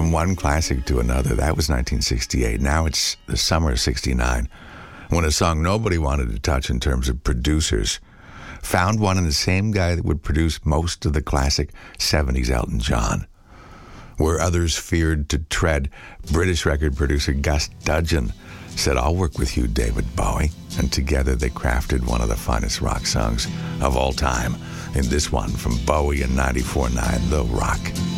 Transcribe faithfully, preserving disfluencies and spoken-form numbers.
from one classic to another. That was nineteen sixty-eight. Now it's the summer of sixty-nine, when a song nobody wanted to touch in terms of producers found one in the same guy that would produce most of the classic seventies Elton John. Where others feared to tread, British record producer Gus Dudgeon said, "I'll work with you, David Bowie." And together they crafted one of the finest rock songs of all time. In this one from Bowie in ninety-four point nine, The Rock.